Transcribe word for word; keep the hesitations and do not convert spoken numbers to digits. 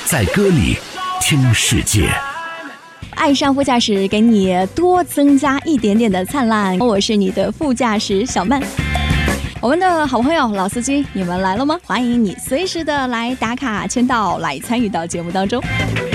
在歌里听世界。 爱上副驾驶，给你多增加一点点的灿烂。我是你的副驾驶小曼。我们的好朋友老司机，你们来了吗？欢迎你随时的来打卡签到，来参与到节目当中。